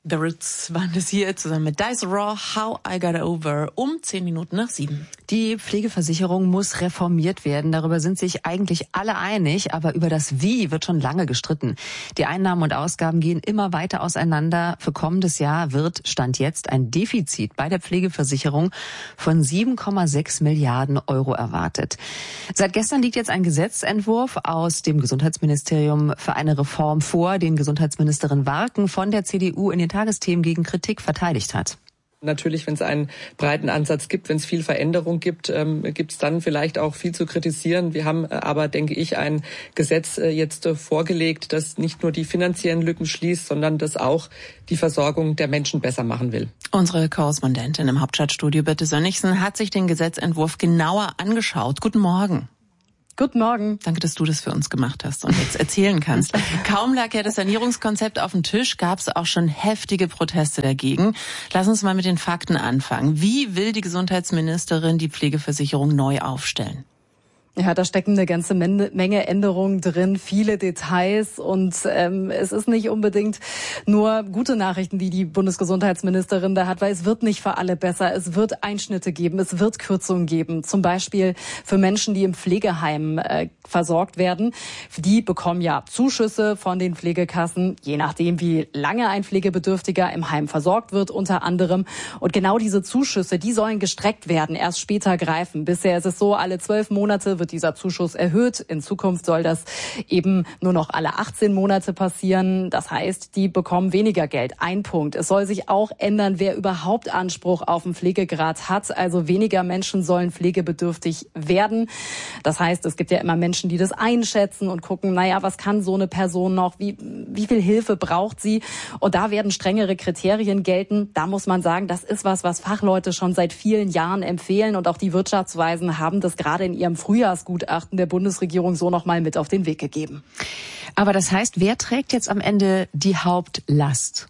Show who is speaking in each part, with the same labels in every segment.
Speaker 1: The Roots waren das hier zusammen mit Dice Raw, How I Got Over, um 7:10.
Speaker 2: Die Pflegeversicherung muss reformiert werden. Darüber sind sich eigentlich alle einig, aber über das Wie wird schon lange gestritten. Die Einnahmen und Ausgaben gehen immer weiter auseinander. Für kommendes Jahr wird, Stand jetzt, ein Defizit bei der Pflegeversicherung von 7,6 Milliarden Euro erwartet. Seit gestern liegt jetzt ein Gesetzentwurf aus dem Gesundheitsministerium für eine Reform vor, den Gesundheitsministerin Warken von der CDU in den Tagesthemen gegen Kritik verteidigt hat.
Speaker 3: Natürlich, wenn es einen breiten Ansatz gibt, wenn es viel Veränderung gibt, gibt es dann vielleicht auch viel zu kritisieren. Wir haben aber, denke ich, ein Gesetz jetzt vorgelegt, das nicht nur die finanziellen Lücken schließt, sondern das auch die Versorgung der Menschen besser machen will.
Speaker 1: Unsere Korrespondentin im Hauptstadtstudio, Birte Sönnigsen, hat sich den Gesetzentwurf genauer angeschaut. Guten Morgen.
Speaker 4: Guten Morgen.
Speaker 1: Danke, dass du das für uns gemacht hast und jetzt erzählen kannst. Kaum lag ja das Sanierungskonzept auf dem Tisch, gab es auch schon heftige Proteste dagegen. Lass uns mal mit den Fakten anfangen. Wie will die Gesundheitsministerin die Pflegeversicherung neu aufstellen?
Speaker 4: Ja, da stecken eine ganze Menge Änderungen drin, viele Details und es ist nicht unbedingt nur gute Nachrichten, die die Bundesgesundheitsministerin da hat, weil es wird nicht für alle besser. Es wird Einschnitte geben, es wird Kürzungen geben, zum Beispiel für Menschen, die im Pflegeheim versorgt werden. Die bekommen ja Zuschüsse von den Pflegekassen, je nachdem, wie lange ein Pflegebedürftiger im Heim versorgt wird, unter anderem. Und genau diese Zuschüsse, die sollen gestreckt werden, erst später greifen. Bisher ist es so, alle 12 Monate wird dieser Zuschuss erhöht. In Zukunft soll das eben nur noch alle 18 Monate passieren. Das heißt, die bekommen weniger Geld. Ein Punkt. Es soll sich auch ändern, wer überhaupt Anspruch auf einen Pflegegrad hat. Also weniger Menschen sollen pflegebedürftig werden. Das heißt, es gibt ja immer Menschen, die das einschätzen und gucken, naja, was kann so eine Person noch? Wie viel Hilfe braucht sie? Und da werden strengere Kriterien gelten. Da muss man sagen, das ist was Fachleute schon seit vielen Jahren empfehlen. Und auch die Wirtschaftsweisen haben das gerade in ihrem Frühjahrsgutachten der Bundesregierung so noch mal mit auf den Weg gegeben.
Speaker 2: Aber das heißt, wer trägt jetzt am Ende die Hauptlast?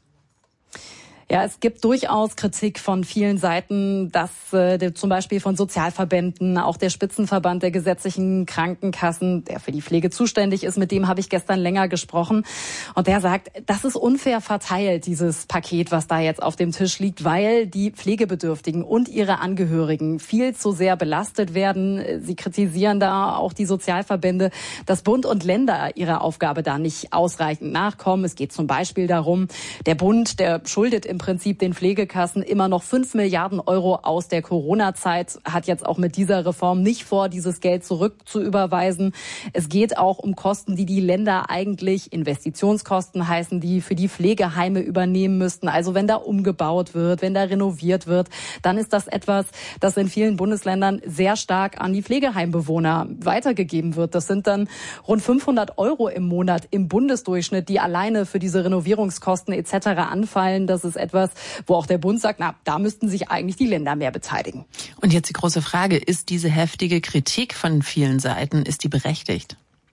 Speaker 4: Ja, es gibt durchaus Kritik von vielen Seiten, dass zum Beispiel von Sozialverbänden, auch der Spitzenverband der gesetzlichen Krankenkassen, der für die Pflege zuständig ist, mit dem habe ich gestern länger gesprochen. Und der sagt, das ist unfair verteilt, dieses Paket, was da jetzt auf dem Tisch liegt, weil die Pflegebedürftigen und ihre Angehörigen viel zu sehr belastet werden. Sie kritisieren da auch die Sozialverbände, dass Bund und Länder ihrer Aufgabe da nicht ausreichend nachkommen. Es geht zum Beispiel darum, der Bund, der schuldet im Prinzip den Pflegekassen immer noch 5 Milliarden Euro aus der Corona-Zeit, hat jetzt auch mit dieser Reform nicht vor, dieses Geld zurückzuüberweisen. Es geht auch um Kosten, die die Länder eigentlich, Investitionskosten heißen, die für die Pflegeheime übernehmen müssten. Also wenn da umgebaut wird, wenn da renoviert wird, dann ist das etwas, das in vielen Bundesländern sehr stark an die Pflegeheimbewohner weitergegeben wird. Das sind dann rund 500 Euro im Monat im Bundesdurchschnitt, die alleine für diese Renovierungskosten etc. anfallen. Das ist etwas, wo auch der Bund sagt, na, da müssten sich eigentlich die Länder mehr beteiligen.
Speaker 1: Und jetzt die große Frage, ist diese heftige Kritik von vielen Seiten, ist die berechtigt?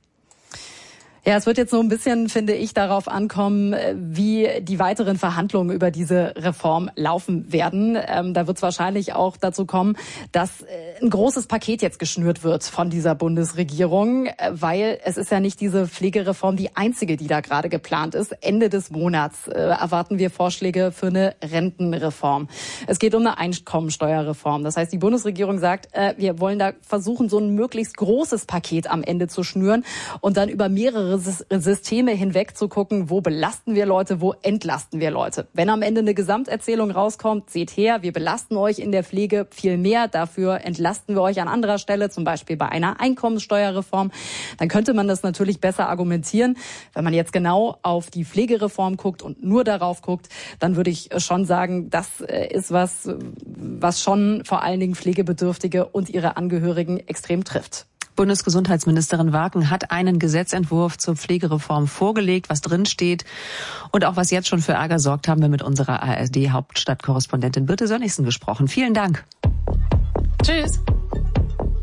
Speaker 4: Ja, es wird jetzt so ein bisschen, finde ich, darauf ankommen, wie die weiteren Verhandlungen über diese Reform laufen werden. Da wird es wahrscheinlich auch dazu kommen, dass ein großes Paket jetzt geschnürt wird von dieser Bundesregierung, weil es ist ja nicht diese Pflegereform die einzige, die da gerade geplant ist. Ende des Monats erwarten wir Vorschläge für eine Rentenreform. Es geht um eine Einkommensteuerreform. Das heißt, die Bundesregierung sagt, wir wollen da versuchen, so ein möglichst großes Paket am Ende zu schnüren und dann über mehrere Systeme hinweg zu gucken, wo belasten wir Leute, wo entlasten wir Leute. Wenn am Ende eine Gesamterzählung rauskommt, seht her, wir belasten euch in der Pflege viel mehr, dafür entlasten wir euch an anderer Stelle, zum Beispiel bei einer Einkommenssteuerreform, dann könnte man das natürlich besser argumentieren. Wenn man jetzt genau auf die Pflegereform guckt und nur darauf guckt, dann würde ich schon sagen, das ist was schon vor allen Dingen Pflegebedürftige und ihre Angehörigen extrem trifft.
Speaker 2: Bundesgesundheitsministerin Warken hat einen Gesetzentwurf zur Pflegereform vorgelegt, was drin steht und auch was jetzt schon für Ärger sorgt, haben wir mit unserer ARD-Hauptstadtkorrespondentin Birte Sönnigsen gesprochen. Vielen Dank.
Speaker 1: Tschüss.